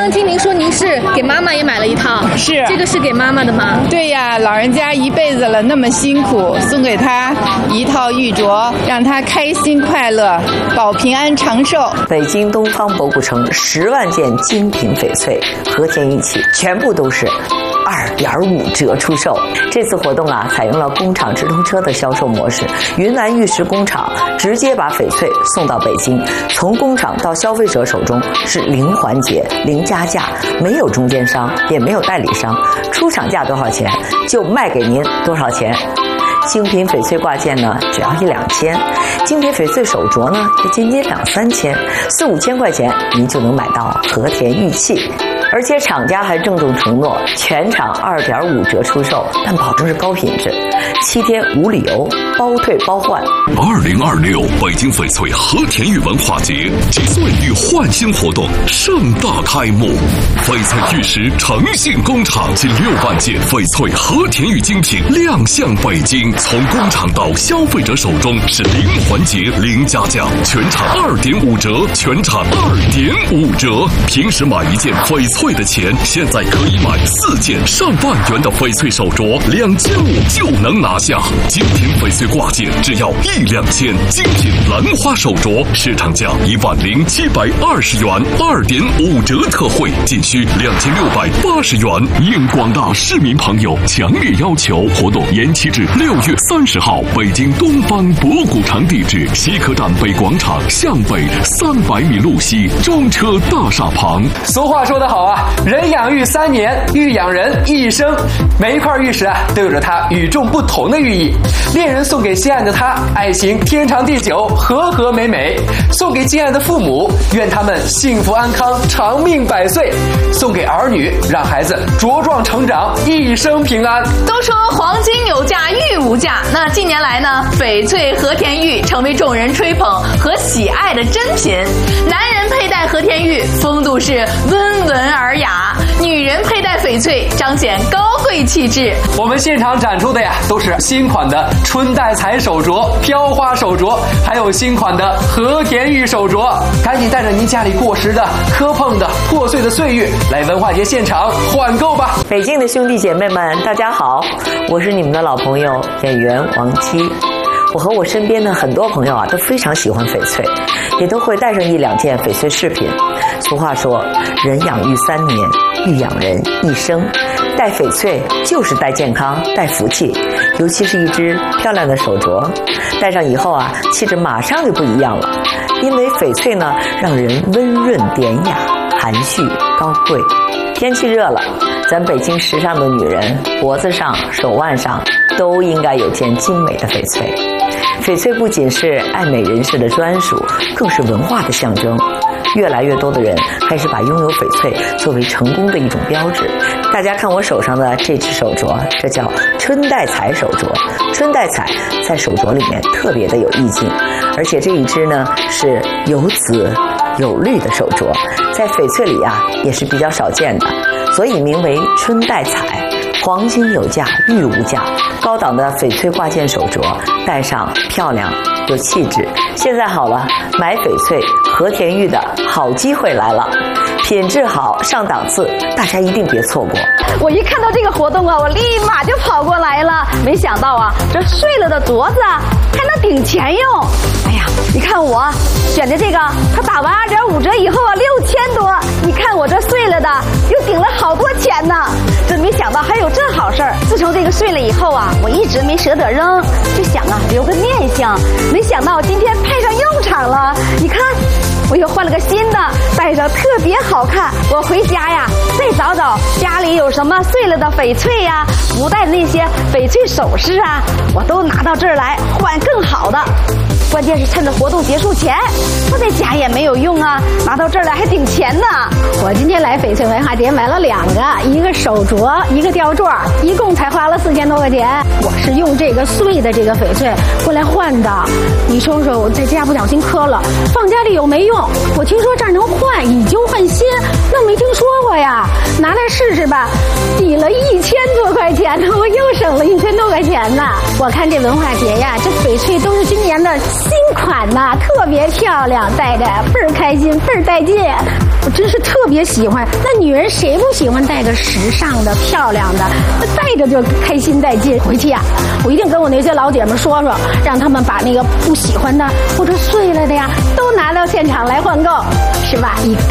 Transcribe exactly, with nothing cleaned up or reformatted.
刚听您说您是给妈妈也买了一套， 是这个是给妈妈的吗？ 对呀，老人家一辈子了那么辛苦，送给她一套玉镯，让她开心快乐，保平安长寿。 北京东方博古城十万件精品翡翠和田玉器，全部都是二点五折出售。这次活动啊，采用了工厂直通车的销售模式，云南玉石工厂直接把翡翠送到北京，从工厂到消费者手中是零环节、零加价，没有中间商，也没有代理商，出厂价多少钱就卖给您多少钱。精品翡翠挂件呢，只要一两千；精品翡翠手镯呢，也仅仅两三千，四五千块钱您就能买到和田玉器。而且厂家还郑重承诺，全场二点五折出售，但保证是高品质，七天无理由，包退包换。 二零二六北京翡翠和田玉文化节及岁玉焕新活动盛大开幕，翡翠玉石诚信工厂近六万件翡翠和田玉精品亮相北京，从工厂到消费者手中是零环节、零加价，全场二点五折，全场二点五折。平时买一件翡翠的钱，现在可以买四件上万元的翡翠手镯，两千五就能拿下。精品翡翠挂件只要一两千，精品兰花手镯市场价一万零七百二十元，二点五折特惠，仅需两千六百八十元。应广大市民朋友强烈要求，活动延期至六月三十号。北京东方博古城地址：西客站北广场向北三百米路西中车大厦旁。 俗话说得好啊，人养玉三年，玉养人一生。每一块玉石啊，都有着它与众不同的寓意。恋人送给心爱的他，爱情天长地久，和和美美；送给敬爱的父母，愿他们幸福安康，长命百岁；送给儿女，让孩子茁壮成长，一生平安。 都说黄金有价，玉无价。那近年来呢，翡翠和田玉成为众人吹捧和喜爱的珍品。男人佩戴和田玉，风度是温文尔雅；女人佩戴翡翠，彰显高贵气质。 我们现场展出的呀，都是新款的春带彩手镯、飘花手镯，还有新款的和田玉手镯。赶紧带着您家里过时的、磕碰的、破碎的岁月来文化节现场换购吧！ 北京的兄弟姐妹们，大家好，我是你们的老朋友演员王姬。我和我身边的很多朋友啊，都非常喜欢翡翠，也都会带上一两件翡翠饰品。俗话说，人养玉三年，玉养人一生。戴翡翠就是带健康、带福气，尤其是一只漂亮的手镯，戴上以后啊，气质马上就不一样了。因为翡翠呢，让人温润典雅、含蓄高贵。天气热了，咱北京时尚的女人脖子上、手腕上都应该有件精美的翡翠。翡翠不仅是爱美人士的专属，更是文化的象征。越来越多的人开始把拥有翡翠作为成功的一种标志。大家看我手上的这只手镯，这叫春带彩手镯。春带彩在手镯里面特别的有意境，而且这一只呢是有紫有绿的手镯，在翡翠里啊也是比较少见的，所以名为春带彩。黄金有价，玉无价，高档的翡翠挂件手镯，戴上漂亮有气质。现在好了，买翡翠和田玉的好机会来了，品质好，上档次，大家一定别错过。 我一看到这个活动啊，我立马就跑过来了。没想到啊，这碎了的镯子啊还能顶钱用。哎呀，你看我选的这个，它打完二点五折以后啊，六千多。你看我这碎了的，又顶了好多钱呢。真没想到还有这好事儿。自从这个碎了以后啊，我一直没舍得扔，就想啊留个念想。没想到今天派上用场了。你看，我又换了个新的，戴上特别好看。我回家呀，再找找家里有什么碎了的翡翠呀、不戴的那些翡翠首饰啊，我都拿到这儿来换更好的。关键是趁着活动结束前，不在家也没有用啊，拿到这儿来还顶钱呢。 我今天来翡翠文化节买了两个，一个手镯，一个吊坠，一共才花了四千多块钱。我是用这个碎的这个翡翠过来换的。你说说，我在家不小心磕了，放家里有没用。我听说这儿能换，以旧换新，那没听说过呀。拿来试试吧，抵了一千多块钱呢，我又省了一千多块钱呢。我看这文化节呀，这翡翠都是今年的新款呐，特别漂亮，戴着倍儿开心，倍儿带劲。我真是特别喜欢。那女人谁不喜欢戴个时尚的、漂亮的？那戴着就开心带劲。回去呀、啊，我一定跟我那些老姐们说说，让他们把那个不喜欢的或者碎了的呀，都拿到现场来换购，是吧？以